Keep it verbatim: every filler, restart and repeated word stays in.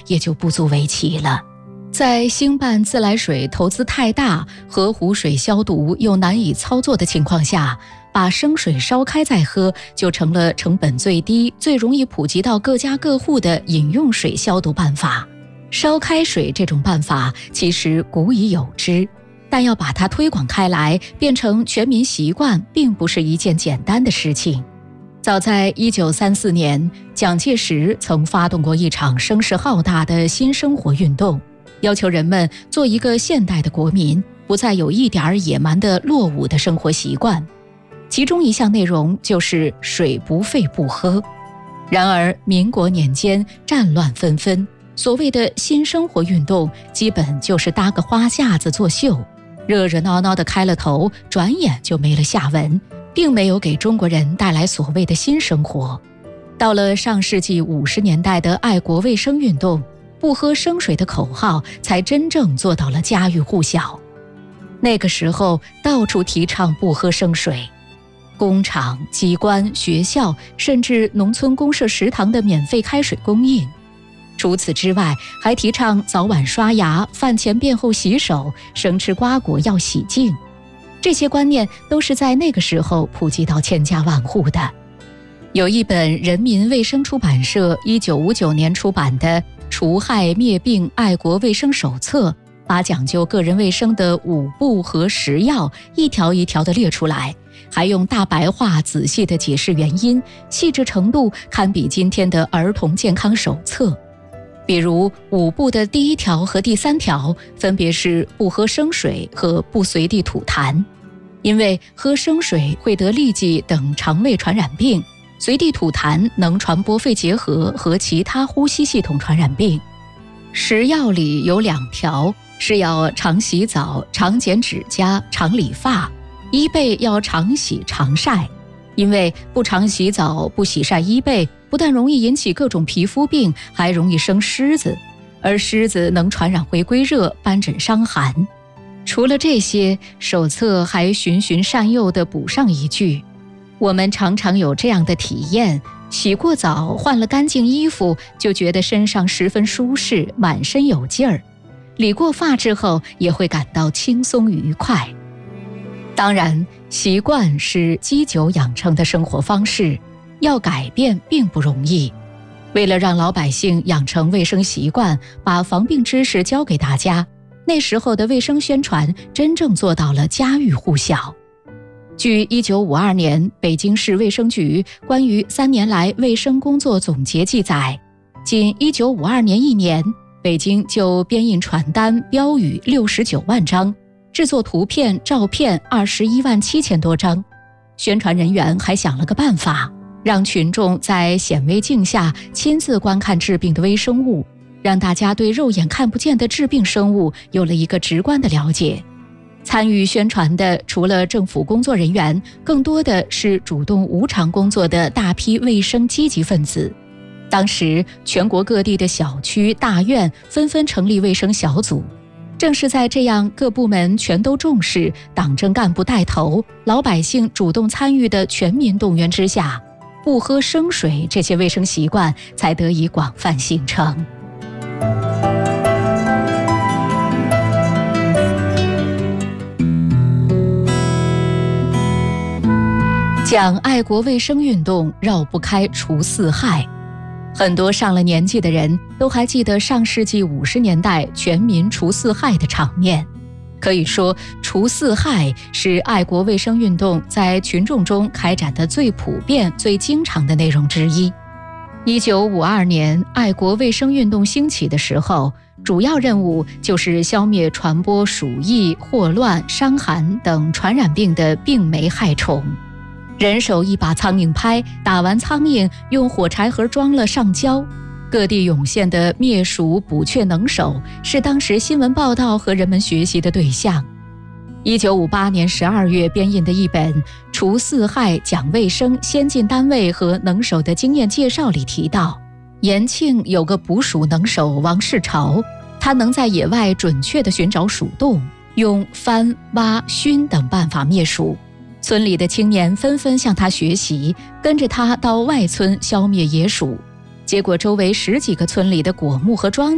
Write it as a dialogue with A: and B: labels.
A: 也就不足为奇了。在兴办自来水投资太大、河湖水消毒又难以操作的情况下，把生水烧开再喝就成了成本最低、最容易普及到各家各户的饮用水消毒办法。烧开水这种办法其实古已有之，但要把它推广开来，变成全民习惯，并不是一件简单的事情。早在一九三四年，蒋介石曾发动过一场声势浩大的新生活运动，要求人们做一个现代的国民，不再有一点野蛮的落伍的生活习惯。其中一项内容就是水不费不喝。然而民国年间战乱纷纷，所谓的新生活运动基本就是搭个花架子作秀，热热闹闹的开了头，转眼就没了下文，并没有给中国人带来所谓的新生活。到了上世纪五十年代的爱国卫生运动，不喝生水的口号才真正做到了家喻户晓。那个时候到处提倡不喝生水，工厂、机关、学校，甚至农村公社食堂的免费开水供应。除此之外，还提倡早晚刷牙、饭前便后洗手、生吃瓜果要洗净。这些观念都是在那个时候普及到千家万户的。有一本人民卫生出版社一九五九年出版的《除害灭病爱国卫生手册》，把讲究个人卫生的五步和十要一条一条地列出来，还用大白话仔细地解释原因，细致程度堪比今天的儿童健康手册。比如五步的第一条和第三条分别是不喝生水和不随地吐痰，因为喝生水会得痢疾等肠胃传染病，随地吐痰能传播肺结核和其他呼吸系统传染病。十要里有两条是要常洗澡、常剪指甲、常理发，衣被要常洗常晒，因为不常洗澡、不洗晒衣被，不但容易引起各种皮肤病，还容易生虱子，而虱子能传染回归热、斑疹伤寒。除了这些，手册还循循善诱地补上一句：我们常常有这样的体验，洗过澡，换了干净衣服，就觉得身上十分舒适，满身有劲儿；理过发之后，也会感到轻松愉快。当然，习惯是积久养成的生活方式，要改变并不容易。为了让老百姓养成卫生习惯，把防病知识教给大家，那时候的卫生宣传真正做到了家喻户晓。据一九五二年北京市卫生局关于三年来卫生工作总结记载，仅一九五二年一年，北京就编印传单、标语六十九万张，制作图片、照片二十一万七千多张。宣传人员还想了个办法，让群众在显微镜下亲自观看治病的微生物，让大家对肉眼看不见的致病生物有了一个直观的了解。参与宣传的除了政府工作人员，更多的是主动无偿工作的大批卫生积极分子。当时全国各地的小区、大院纷纷成立卫生小组。正是在这样各部门全都重视、党政干部带头、老百姓主动参与的全民动员之下，不喝生水这些卫生习惯才得以广泛形成。讲爱国卫生运动绕不开除四害，很多上了年纪的人都还记得上世纪五十年代全民除四害的场面。可以说，除四害是爱国卫生运动在群众中开展的最普遍、最经常的内容之一。一九五二年，爱国卫生运动兴起的时候，主要任务就是消灭传播鼠疫、霍乱、伤寒等传染病的病媒害虫。人手一把苍蝇拍，打完苍蝇用火柴盒装了上交。各地涌现的灭鼠捕雀能手是当时新闻报道和人们学习的对象。一九五八年十二月编印的一本《除四害讲卫生先进单位和能手的经验介绍》里提到，延庆有个捕鼠能手王世朝，他能在野外准确地寻找鼠洞，用翻、挖、熏等办法灭鼠。村里的青年纷纷向他学习，跟着他到外村消灭野鼠。结果周围十几个村里的果木和庄